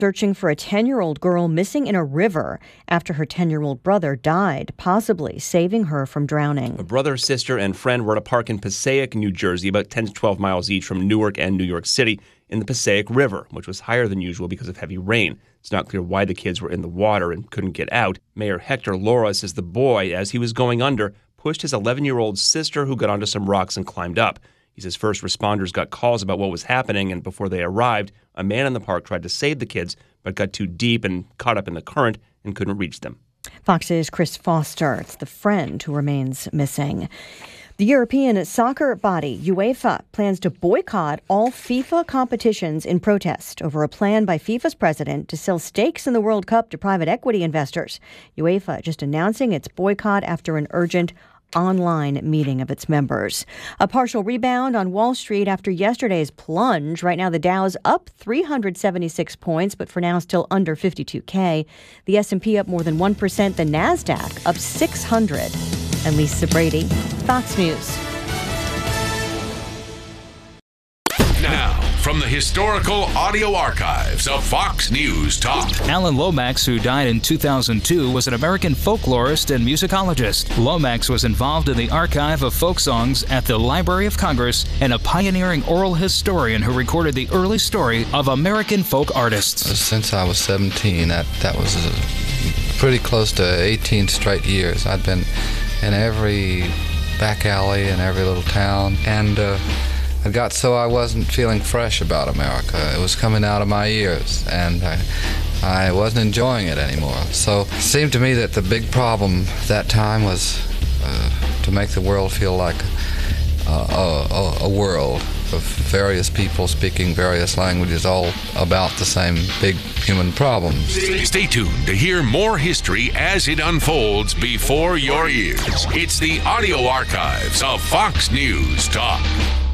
searching for a 10-year-old girl missing in a river after her 10-year-old brother died, possibly saving her from drowning. A brother, sister, and friend were at a park in Passaic, New Jersey, about 10 to 12 miles each from Newark and New York City, in the Passaic River, which was higher than usual because of heavy rain. It's not clear why the kids were in the water and couldn't get out. Mayor Hector Laura says the boy, as he was going under, pushed his 11-year-old sister, who got onto some rocks and climbed up. He says first responders got calls about what was happening, and before they arrived, a man in the park tried to save the kids, but got too deep and caught up in the current and couldn't reach them. Fox's Chris Foster. It's the friend who remains missing. The European soccer body, UEFA, plans to boycott all FIFA competitions in protest over a plan by FIFA's president to sell stakes in the World Cup to private equity investors. UEFA just announcing its boycott after an urgent online meeting of its members. A partial rebound on Wall Street after yesterday's plunge. Right now, the Dow's up 376 points, but for now still under 52K. The S&P up more than 1%. The NASDAQ up 600. And Lisa Brady, Fox News. Now, from the historical audio archives of Fox News Talk. Alan Lomax, who died in 2002, was an American folklorist and musicologist. Lomax was involved in the archive of folk songs at the Library of Congress and a pioneering oral historian who recorded the early story of American folk artists. Since I was 17, that was pretty close to 18 straight years. I'd been in every back alley in every little town, and it got so I wasn't feeling fresh about America. It was coming out of my ears, and I wasn't enjoying it anymore. So it seemed to me that the big problem that time was to make the world feel like a world of various people speaking various languages, all about the same big human problems. Stay tuned to hear more history as it unfolds before your ears. It's the audio archives of Fox News Talk.